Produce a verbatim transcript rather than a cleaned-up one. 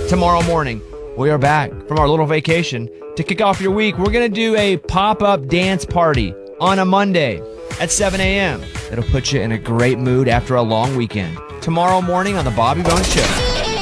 tomorrow morning, we are back from our little vacation. To kick off your week, we're going to do a pop-up dance party on a Monday at seven a.m. It'll put you in a great mood after a long weekend. Tomorrow morning on The Bobby Bones Show.